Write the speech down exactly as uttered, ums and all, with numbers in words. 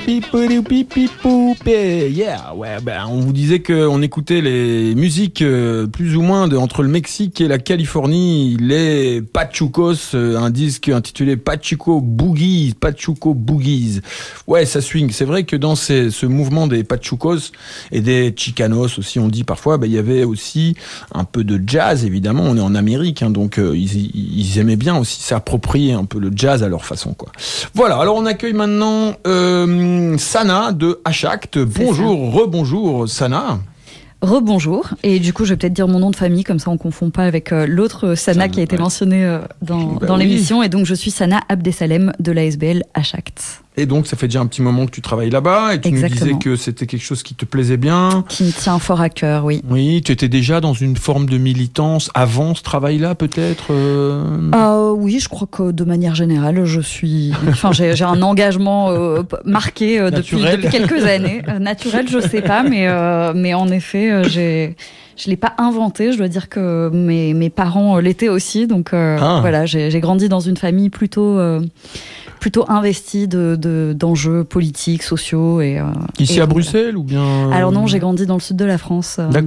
Yeah, ouais, ben on vous disait qu'on écoutait les musiques euh, plus ou moins de, entre le Mexique et la Californie, les Pachucos, euh, un disque intitulé Pachuco Boogies, Pachuco Boogies. Ouais, ça swing. C'est vrai que dans ces, ce mouvement des Pachucos et des Chicanos aussi, on dit parfois, ben, il y avait aussi un peu de jazz, évidemment. On est en Amérique, hein, donc euh, ils, ils aimaient bien aussi s'approprier un peu le jazz à leur façon, quoi. Voilà, alors on accueille maintenant euh, Sana de H-Act. Bonjour, rebonjour Sana. Rebonjour, et du coup je vais peut-être dire mon nom de famille, comme ça on ne confond pas avec euh, l'autre Sana, Sana qui a été ouais. mentionné euh, dans, bah dans oui. l'émission, et donc je suis Sana Abdesalem de l'A S B L H-Act. Et donc ça fait déjà un petit moment que tu travailles là-bas, et tu Exactement. nous disais que c'était quelque chose qui te plaisait bien. Qui me tient fort à cœur, oui. Oui, tu étais déjà dans une forme de militance avant ce travail-là peut-être euh... euh, Oui, je crois que de manière générale, je suis... Enfin, j'ai, j'ai un engagement euh, marqué euh, depuis, depuis quelques années. Euh, naturel, je sais pas, mais, euh, mais en effet, euh, j'ai... Je ne l'ai pas inventé, je dois dire que mes, mes parents l'étaient aussi. Donc euh, ah. voilà, j'ai, j'ai grandi dans une famille plutôt, euh, plutôt investie de, de, d'enjeux politiques, sociaux. Et, euh, Ici et à donc, Bruxelles ou bien... Alors non, j'ai grandi dans le sud de la France. D'accord.